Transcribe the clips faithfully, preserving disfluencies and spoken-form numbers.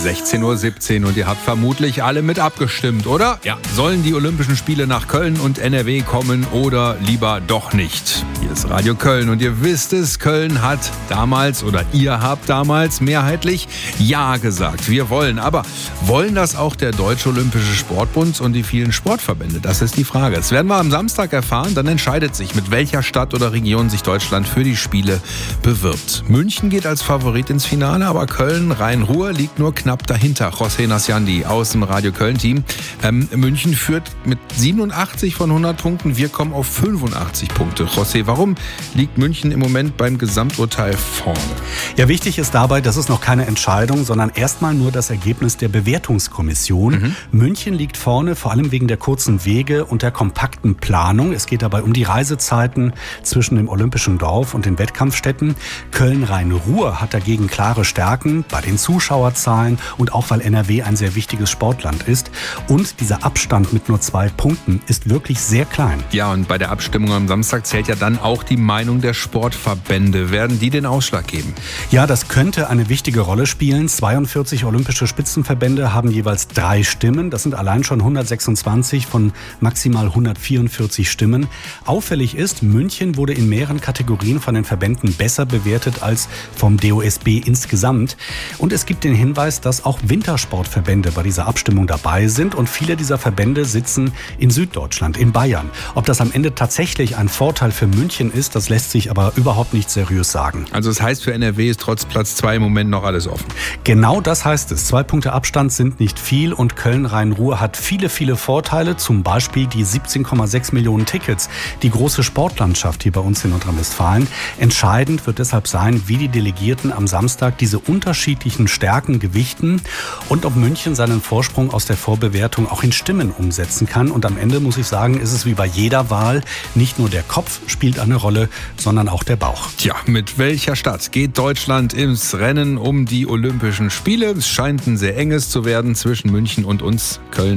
sechzehn Uhr siebzehn und ihr habt vermutlich alle mit abgestimmt, oder? Ja. Sollen die Olympischen Spiele nach Köln und N R W kommen oder lieber doch nicht? Hier ist Radio Köln und ihr wisst es, Köln hat damals oder ihr habt damals mehrheitlich Ja gesagt. Wir wollen, aber wollen das auch der Deutsche Olympische Sportbund und die vielen Sportverbände? Das ist die Frage. Das werden wir am Samstag erfahren, dann entscheidet sich, mit welcher Stadt oder Region sich Deutschland für die Spiele bewirbt. München geht als Favorit ins Finale, aber Köln, Rhein-Ruhr liegt nur knapp dahinter. José Nasciandi aus dem Radio Köln-Team. Ähm, München führt mit siebenundachtzig von hundert Punkten. Wir kommen auf fünfundachtzig Punkte. José, warum liegt München im Moment beim Gesamturteil vorne? Ja, wichtig ist dabei, das ist noch keine Entscheidung, sondern erstmal nur das Ergebnis der Bewertungskommission. Mhm. München liegt vorne, vor allem wegen der kurzen Wege und der kompakten Planung. Es geht dabei um die Reisezeiten zwischen dem Olympischen Dorf und den Wettkampfstätten. Köln-Rhein-Ruhr hat dagegen klare Stärken bei den Zuschauerzahlen und auch, weil N R W ein sehr wichtiges Sportland ist. Und dieser Abstand mit nur zwei Punkten ist wirklich sehr klein. Ja, und bei der Abstimmung am Samstag zählt ja dann auch die Meinung der Sportverbände. Werden die den Ausschlag geben? Ja, das könnte eine wichtige Rolle spielen. zweiundvierzig olympische Spitzenverbände haben jeweils drei Stimmen. Das sind allein schon hundertsechsundzwanzig von maximal hundertvierundvierzig Stimmen. Auffällig ist, München wurde in mehreren Kategorien von den Verbänden besser bewertet als vom D O S B insgesamt. Und es gibt den Hinweis, dass auch Wintersportverbände bei dieser Abstimmung dabei sind. Und viele dieser Verbände sitzen in Süddeutschland, in Bayern. Ob das am Ende tatsächlich ein Vorteil für München ist, das lässt sich aber überhaupt nicht seriös sagen. Also das heißt, für N R W ist trotz Platz zwei im Moment noch alles offen. Genau das heißt es. Zwei Punkte Abstand sind nicht viel und Köln-Rhein-Ruhr hat viele, viele Vorteile. Zum Beispiel die siebzehn Komma sechs Millionen Tickets, die große Sportlandschaft hier bei uns in Nordrhein-Westfalen. Entscheidend wird deshalb sein, wie die Delegierten am Samstag diese unterschiedlichen Stärken gewichten und ob München seinen Vorsprung aus der Vorbewertung auch in Stimmen umsetzen kann. Und am Ende muss ich sagen, ist es wie bei jeder Wahl, nicht nur der Kopf spielt eine Rolle, sondern auch der Bauch. Tja, mit welcher Stadt geht Deutschland ins Rennen um die Olympischen Spiele? Es scheint ein sehr enges zu werden zwischen München und uns,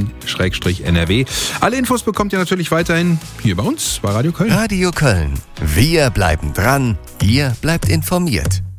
Köln-N R W. Alle Infos bekommt ihr natürlich weiterhin hier bei uns, bei Radio Köln. Radio Köln. Wir bleiben dran, ihr bleibt informiert.